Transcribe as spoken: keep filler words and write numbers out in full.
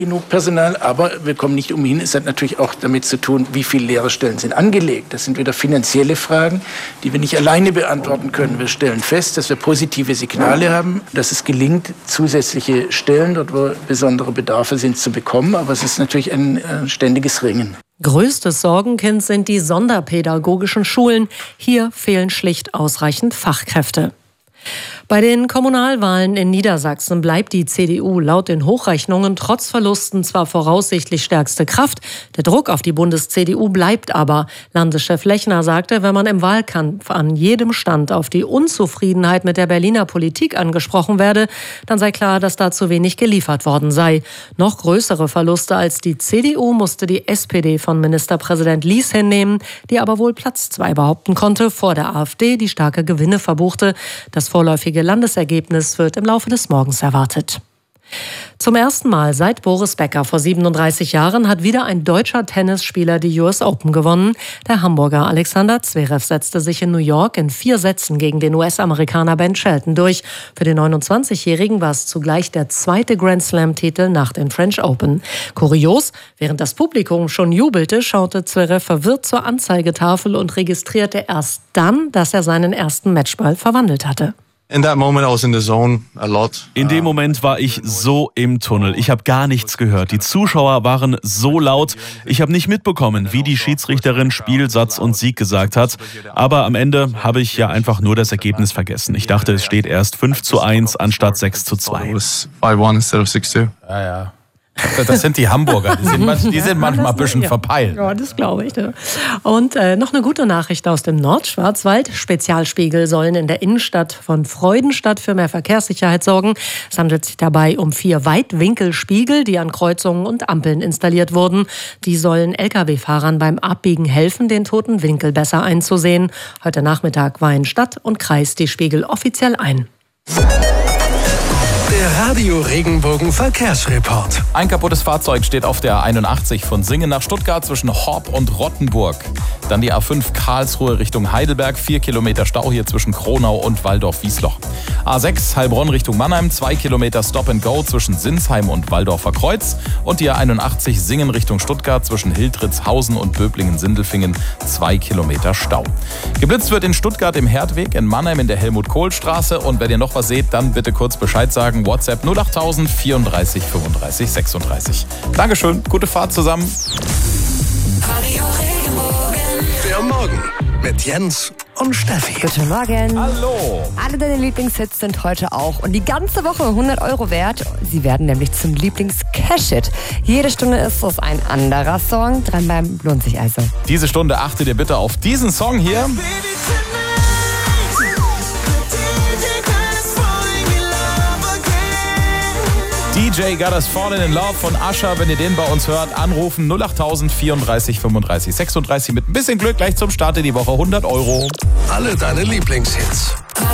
genug Personal, aber wir kommen nicht umhin. Es hat natürlich auch damit zu tun, wie viele Lehrerstellen sind angelegt. Das sind wieder finanzielle Fragen, die wir nicht alleine beantworten können. Wir stellen fest, dass wir positive Signale haben, dass es gelingt, zusätzliche Stellen, dort wo besondere Bedarfe sind, zu bekommen. Aber es ist natürlich ein äh, ständiges Ringen. Größtes Sorgenkind sind die sonderpädagogischen Schulen. Hier fehlen schlicht ausreichend Fachkräfte. Bei den Kommunalwahlen in Niedersachsen bleibt die C D U laut den Hochrechnungen trotz Verlusten zwar voraussichtlich stärkste Kraft. Der Druck auf die Bundes-C D U bleibt aber. Landeschef Lechner sagte, wenn man im Wahlkampf an jedem Stand auf die Unzufriedenheit mit der Berliner Politik angesprochen werde, dann sei klar, dass da zu wenig geliefert worden sei. Noch größere Verluste als die C D U musste die S P D von Ministerpräsident Lies hinnehmen, die aber wohl Platz zwei behaupten konnte, vor der AfD, die starke Gewinne verbuchte. Das vorläufige Landesergebnis wird im Laufe des Morgens erwartet. Zum ersten Mal seit Boris Becker vor siebenunddreißig Jahren hat wieder ein deutscher Tennisspieler die U S Open gewonnen. Der Hamburger Alexander Zverev setzte sich in New York in vier Sätzen gegen den U S-Amerikaner Ben Shelton durch. Für den neunundzwanzigjährigen war es zugleich der zweite Grand-Slam-Titel nach den French Open. Kurios, während das Publikum schon jubelte, schaute Zverev verwirrt zur Anzeigetafel und registrierte erst dann, dass er seinen ersten Matchball verwandelt hatte. In that moment I was in the zone a lot. In dem Moment war ich so im Tunnel. Ich habe gar nichts gehört. Die Zuschauer waren so laut. Ich habe nicht mitbekommen, wie die Schiedsrichterin Spielsatz und Sieg gesagt hat. Aber am Ende habe ich ja einfach nur das Ergebnis vergessen. Ich dachte, es steht erst fünf zu eins anstatt sechs zu zwei. It was five one instead of six two. Ja, ja. Das sind die Hamburger, die sind, manch, die sind manchmal ein bisschen verpeilt. Ja, das glaube ich. Ne? Und äh, noch eine gute Nachricht aus dem Nordschwarzwald. Spezialspiegel sollen in der Innenstadt von Freudenstadt für mehr Verkehrssicherheit sorgen. Es handelt sich dabei um vier Weitwinkelspiegel, die an Kreuzungen und Ampeln installiert wurden. Die sollen L K W-Fahrern beim Abbiegen helfen, den toten Winkel besser einzusehen. Heute Nachmittag weihen Stadt und Kreis die Spiegel offiziell ein. Der Radio Regenbogen Verkehrsreport. Ein kaputtes Fahrzeug steht auf der einundachtzig von Singen nach Stuttgart zwischen Horb und Rottenburg. Dann die A fünf Karlsruhe Richtung Heidelberg, vier Kilometer Stau hier zwischen Kronau und Walldorf-Wiesloch. A sechs Heilbronn Richtung Mannheim, zwei Kilometer Stop and Go zwischen Sinsheim und Walldorfer Kreuz. Und die A einundachtzig Singen Richtung Stuttgart zwischen Hildritzhausen und Böblingen-Sindelfingen, zwei Kilometer Stau. Geblitzt wird in Stuttgart im Herdweg, in Mannheim in der Helmut-Kohl-Straße. Und wenn ihr noch was seht, dann bitte kurz Bescheid sagen. WhatsApp null achttausend vierunddreißig fünfunddreißig sechsunddreißig. Dankeschön, gute Fahrt zusammen. Der Morgen mit Jens und Steffi. Guten Morgen. Hallo. Alle deine Lieblingshits sind heute auch und die ganze Woche hundert Euro wert. Sie werden nämlich zum Lieblings-Cash-Hit. Jede Stunde ist es ein anderer Song. Dranbleiben lohnt sich also. Diese Stunde achtet ihr bitte auf diesen Song hier. D J Got Us Fallen in Love von Usher. Wenn ihr den bei uns hört, anrufen null achttausend vierunddreißig fünfunddreißig sechsunddreißig. Mit ein bisschen Glück gleich zum Start in die Woche hundert Euro. Alle deine Lieblingshits.